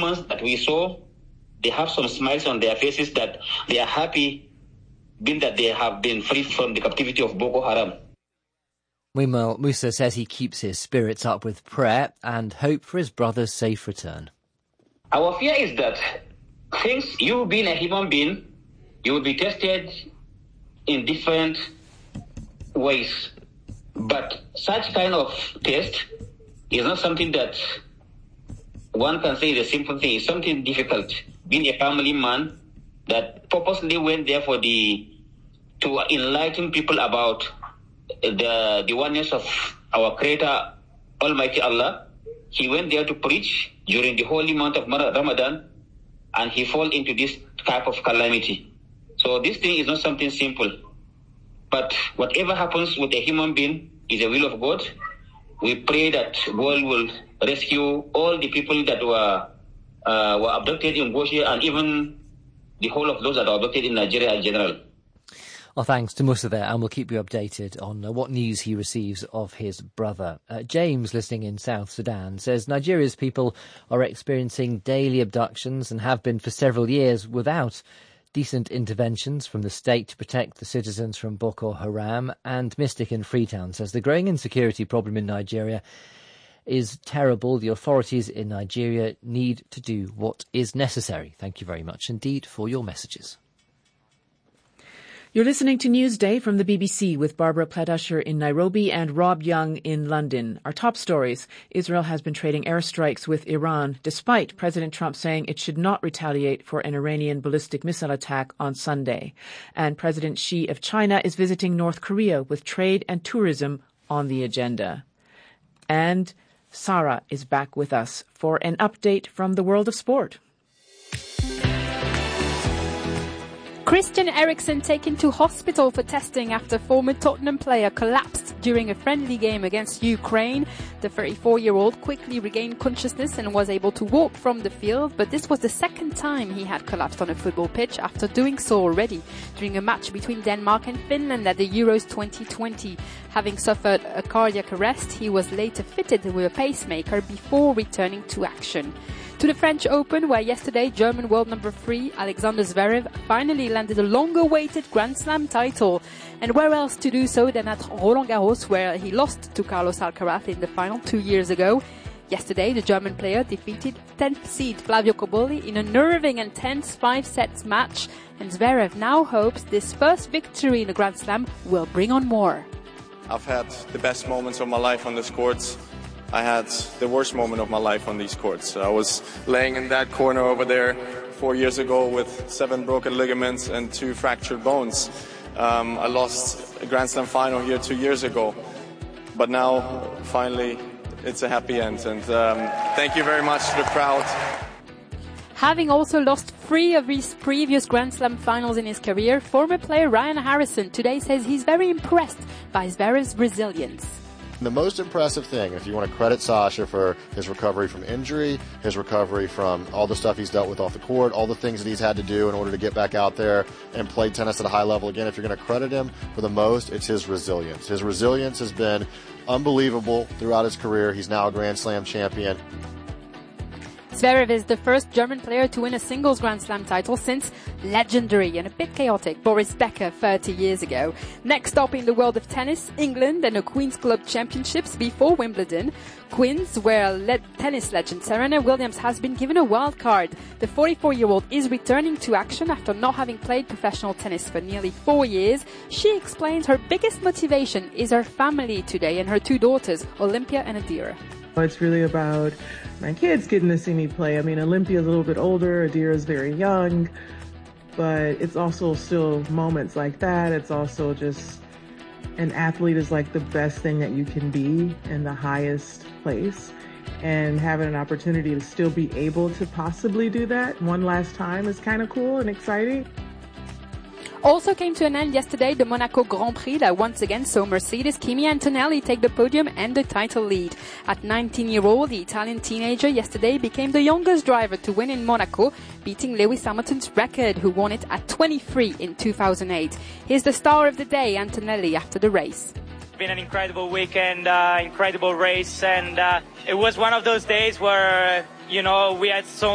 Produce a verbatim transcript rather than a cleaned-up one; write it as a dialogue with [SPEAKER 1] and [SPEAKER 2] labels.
[SPEAKER 1] humans that we saw, they have some smiles on their faces that they are happy being that they have been free from the captivity of Boko Haram.
[SPEAKER 2] Meanwhile, Musa says he keeps his spirits up with prayer and hope for his brother's safe return.
[SPEAKER 1] Our fear is that since you being a human being, you will be tested in different ways. But such kind of test is not something that one can say is a simple thing. It's something difficult. Being a family man that purposely went there for the to enlighten people about the the oneness of our Creator, Almighty Allah. He went there to preach during the holy month of Ramadan, and he fell into this type of calamity. So this thing is not something simple. But whatever happens with a human being is a will of God. We pray that God will rescue all the people that were uh, were abducted in Goshi, and even the whole of those that are abducted in Nigeria in general.
[SPEAKER 2] Well, thanks to Musa there, and we'll keep you updated on uh, what news he receives of his brother. Uh, James, listening in South Sudan, says Nigeria's people are experiencing daily abductions and have been for several years without decent interventions from the state to protect the citizens from Boko Haram. And Mystic in Freetown says the growing insecurity problem in Nigeria is terrible. The authorities in Nigeria need to do what is necessary. Thank you very much indeed for your messages.
[SPEAKER 3] You're listening to Newsday from the B B C with Barbara Platt-Usher in Nairobi and Rob Young in London. Our top stories. Israel has been trading airstrikes with Iran, despite President Trump saying it should not retaliate for an Iranian ballistic missile attack on Sunday. And President Xi of China is visiting North Korea with trade and tourism on the agenda. And Sarah is back with us for an update from the world of sport.
[SPEAKER 4] Christian Eriksen taken to hospital for testing after former Tottenham player collapsed during a friendly game against Ukraine. The thirty-four-year-old quickly regained consciousness and was able to walk from the field, but this was the second time he had collapsed on a football pitch after doing so already during a match between Denmark and Finland at the Euros twenty twenty. Having suffered a cardiac arrest, he was later fitted with a pacemaker before returning to action. To the French Open, where yesterday German world number three Alexander Zverev finally landed a longer-awaited Grand Slam title. And where else to do so than at Roland Garros, where he lost to Carlos Alcaraz in the final two years ago. Yesterday, the German player defeated tenth seed Flavio Cobolli in a nerving and tense five-sets match. And Zverev now hopes this first victory in the Grand Slam will bring on more.
[SPEAKER 5] I've had the best moments of my life on this court. I had the worst moment of my life on these courts. I was laying in that corner over there four years ago with seven broken ligaments and two fractured bones. Um, I lost a Grand Slam final here two years ago. But now, finally, it's a happy end. And um, thank you very much to the crowd.
[SPEAKER 4] Having also lost three of his previous Grand Slam finals in his career, former player Ryan Harrison today says he's very impressed by Zverev's resilience.
[SPEAKER 6] The most impressive thing, if you want to credit Sasha for his recovery from injury, his recovery from all the stuff he's dealt with off the court, all the things that he's had to do in order to get back out there and play tennis at a high level again, if you're going to credit him for the most, it's his resilience. His resilience has been unbelievable throughout his career. He's now a Grand Slam champion.
[SPEAKER 4] Zverev is the first German player to win a singles Grand Slam title since legendary and a bit chaotic Boris Becker thirty years ago. Next up in the world of tennis, England and the Queen's Club Championships before Wimbledon. Queens, where le- tennis legend Serena Williams has been given a wild card. The forty-four-year-old is returning to action after not having played professional tennis for nearly four years. She explains her biggest motivation is her family today and her two daughters, Olympia and Adira.
[SPEAKER 7] It's really about my kids getting to see me play. I mean, Olympia's a little bit older, Adira's very young, but it's also still moments like that. It's also just an athlete is like the best thing that you can be in the highest place. And having an opportunity to still be able to possibly do that one last time is kind of cool and exciting.
[SPEAKER 4] Also came to an end yesterday the Monaco Grand Prix that once again saw Mercedes Kimi Antonelli take the podium and the title lead. At nineteen-year-old, the Italian teenager yesterday became the youngest driver to win in Monaco, beating Lewis Hamilton's record, who won it at twenty-three in two thousand eight. Here's the star of the day, Antonelli, after the race.
[SPEAKER 8] It's been an incredible weekend, uh, incredible race, and uh, it was one of those days where, you know, we had so